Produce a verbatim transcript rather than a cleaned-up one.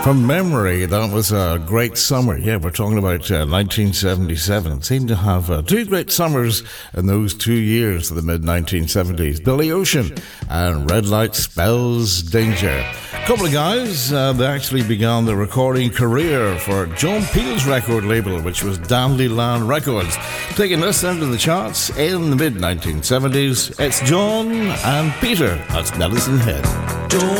From memory, that was a great summer. Yeah, we're talking about uh, nineteen seventy-seven. Seemed to have uh, two great summers in those two years of the mid nineteen seventies. Billy Ocean and Red Light Spells Danger. A couple of guys, uh, they actually began their recording career for John Peel's record label, which was Dandelion Records. Taking us into the charts in the mid nineteen seventies, it's John and Peter. That's Medicine Head. Don't